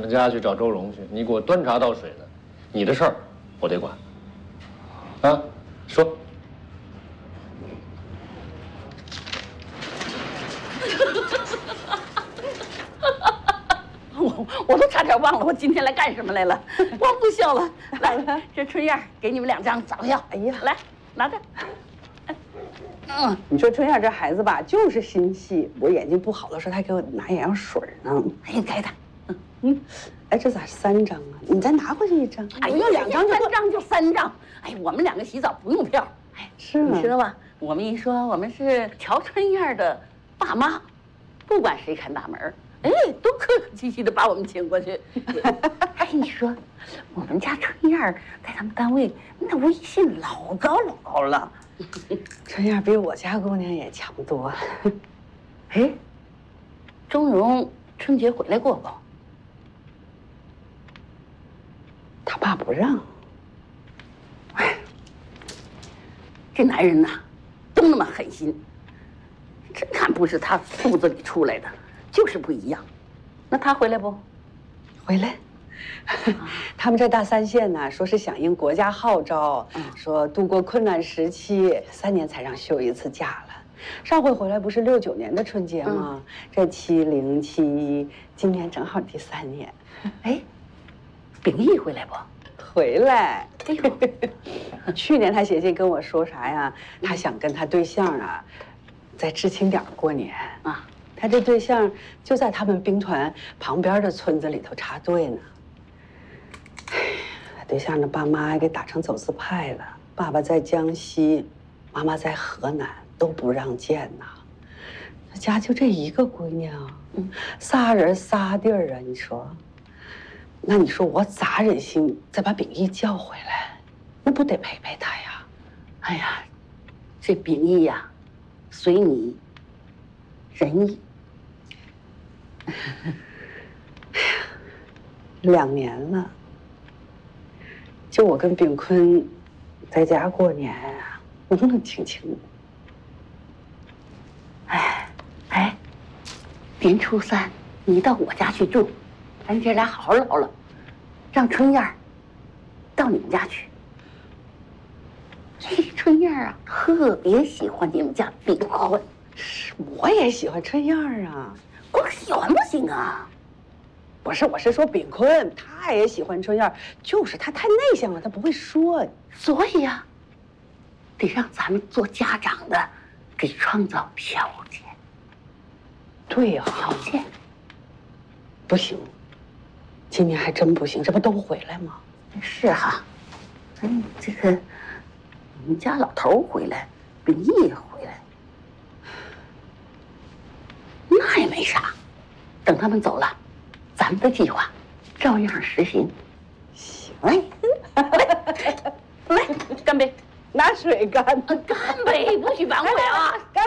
家去找周荣去，你给我端茶倒水的，你的事儿我得管。啊，说。 我都差点忘了我今天来干什么来了，光不笑了。来，这春燕给你们2张早票。哎呀，来拿着。 你说春燕这孩子吧，就是心细。我眼睛不好的时候，他还给我拿眼药水呢。 哎呀，该的。 哎，这咋3张啊？你再拿回去1张。 哎，要2张就3张就3张。哎，我们2个洗澡不用票。哎， 是吗？ 你知道吗？我们一说我们是乔春燕的爸妈，不管谁开大门，哎，都客客气气的把我们请过去。哎，你说，我们家春燕在他们单位那威信老高了。 春燕比我家姑娘也强多了。 哎，钟荣春节回来过不？ 他爸不让。 哎，这男人呐，都那么狠心，真看不是他肚子里出来的，就是不一样。那他回来不？ 回来。他们这大3县呢，说是响应国家号召，说度过困难时期，3年才让休1次假了。上回回来不是69年的春节吗？这70、71，今年正好第3年。 哎，秉义回来不？ 回来。 哎呦，去年他写信跟我说啥呀？他想跟他对象啊，在知青点过年啊。他这对象就在他们兵团旁边的村子里头插队呢。他对象的爸妈给打成走资派了，爸爸在江西，妈妈在河南，都不让见呐。他家就这1个闺娘，3人仨地儿啊，你说？那你说我咋忍心再把秉义叫回来？那不得陪陪他呀？ 哎呀，这秉义呀，随你仁义。 哎呀，2年了，就我跟秉坤在家过年啊，冷冷清清的。 哎，年初3你到我家去住，咱姐俩好好唠唠，让春燕到你们家去。这春燕啊，特别喜欢你们家秉坤。 我也喜欢春燕啊， 光喜欢不行啊。 不是，我是说秉坤，他也喜欢春燕，就是他太内向了，他不会说。 所以呀，得让咱们做家长的给创造条件。 对呀， 条件不行，今年还真不行，这不都回来吗？ 是哈，这个你们家老头回来，秉义也回来，那也没啥。等他们走了，咱们的计划照样实行。 行， 来，干杯！ 拿水干。 干杯！不许反悔啊！ 干！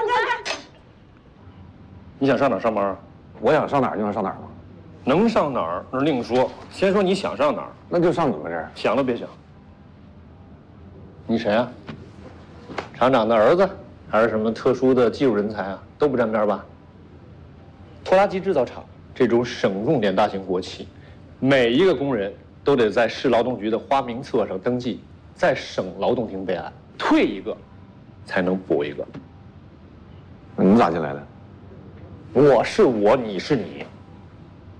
你想上哪儿上班啊？ 我想上哪儿就能上哪儿吗？ 能上哪儿那另说，先说你想上哪儿。 那就上你们这儿。 想都别想。你谁啊？厂长的儿子，还是什么特殊的技术人才啊？都不沾边吧？拖拉机制造厂这种省重点大型国企，每一个工人都得在市劳动局的花名册上登记，在省劳动厅备案，退一个才能补一个。 你咋进来的？ 我是我，你是你，